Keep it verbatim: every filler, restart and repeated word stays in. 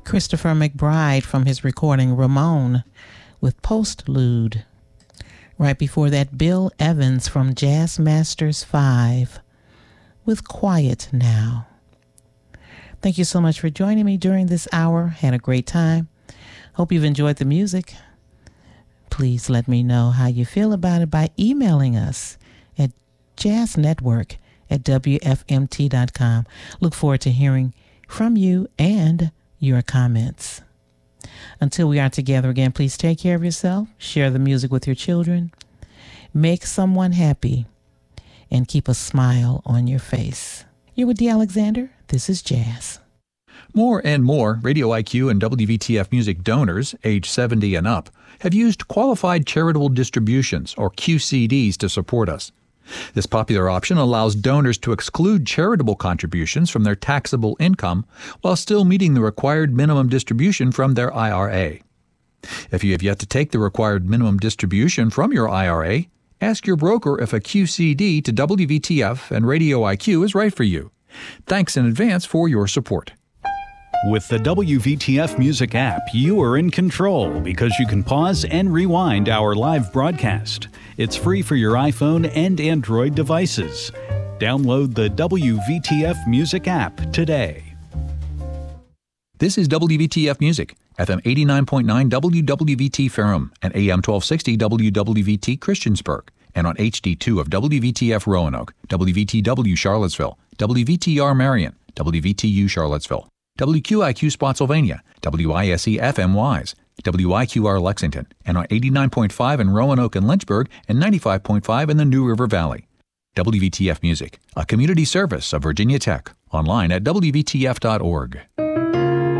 Christopher McBride from his recording Ramon with Postlude. Right before that, Bill Evans from Jazz Masters five with Quiet Now. Thank you so much for joining me during this hour. Had a great time. Hope you've enjoyed the music. Please let me know how you feel about it by emailing us at jazznetwork at w f m t dot com. Look forward to hearing from you and your comments. Until we are together again, please take care of yourself, share the music with your children, make someone happy, and keep a smile on your face. You're with Dee Alexander. This is Jazz. More and more Radio I Q and W V T F Music donors, age seventy and up, have used Qualified Charitable Distributions, or Q C Ds, to support us. This popular option allows donors to exclude charitable contributions from their taxable income while still meeting the required minimum distribution from their I R A. If you have yet to take the required minimum distribution from your I R A, ask your broker if a Q C D to W V T F and Radio I Q is right for you. Thanks in advance for your support. With the W V T F Music app, you are in control because you can pause and rewind our live broadcast. It's free for your iPhone and Android devices. Download the W V T F Music app today. This is W V T F Music, F M eighty-nine point nine W W V T Ferrum and A M twelve sixty W W V T Christiansburg, and on H D two of W V T F Roanoke, W V T W Charlottesville, W V T R Marion, W V T U Charlottesville, W Q I Q Spotsylvania, W I S E F M Wise, W I Q R Lexington, and on eighty-nine point five in Roanoke and Lynchburg, and ninety-five point five in the New River Valley. W V T F Music, a community service of Virginia Tech, online at W V T F dot org.